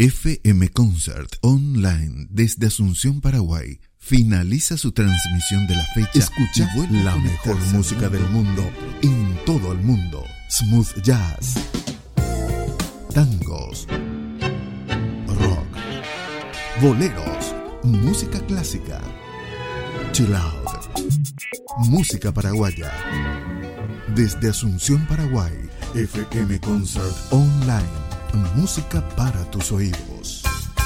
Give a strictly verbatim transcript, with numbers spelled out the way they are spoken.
F M Concert Online desde Asunción, Paraguay, finaliza su transmisión de la fecha. Escucha la mejor música del mundo en todo el mundo. Smooth jazz, tangos, rock, boleros, música clásica, chill out, música paraguaya. Desde Asunción, Paraguay, F M Concert Online, música para tus oídos.